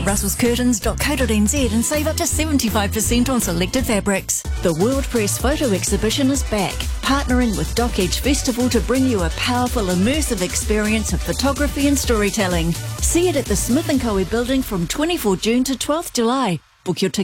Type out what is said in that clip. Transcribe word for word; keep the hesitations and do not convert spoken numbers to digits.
russels curtains dot co dot n z and save up to seventy-five percent on selected fabrics. The World Press Photo Exhibition is back, partnering with Dock Edge Festival to bring you a powerful, immersive experience of photography and storytelling. See it at the Smith and Co building from twenty-fourth June to twelfth July. Book your tickets